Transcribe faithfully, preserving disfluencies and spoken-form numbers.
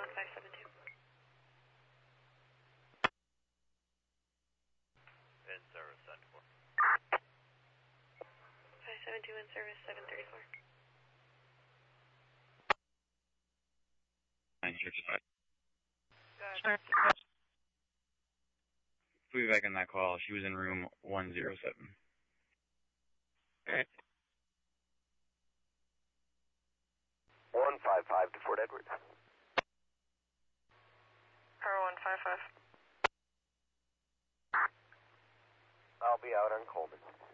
one five seven two. In service, seven four. five seven two in service, seven thirty-four. nine sixty-five. Sure. We'll be back on that call. She was in room one oh seven. Okay. one five five to Fort Edward. Power one five five. I'll be out on Coleman.